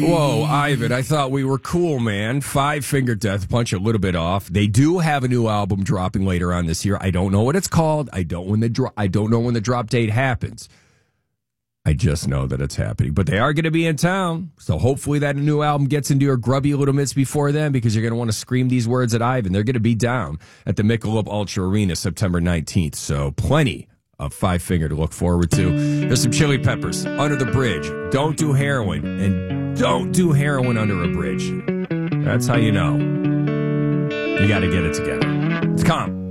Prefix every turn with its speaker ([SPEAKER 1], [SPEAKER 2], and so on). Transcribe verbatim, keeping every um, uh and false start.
[SPEAKER 1] Whoa, Ivan, I thought we were cool, man. Five Finger Death Punch, a little bit off. They do have a new album dropping later on this year. I don't know what it's called. I don't when the dro- I don't know when the drop date happens. I just know that it's happening. But they are going to be in town, so hopefully that new album gets into your grubby little mitts before then, because you're going to want to scream these words at Ivan. They're going to be down at the Michelob Ultra Arena September nineteenth, so plenty of Five Finger to look forward to. There's some Chili Peppers, Under the Bridge. Don't do heroin, and don't do heroin under a bridge. That's how you know. You got to get it together. It's calm.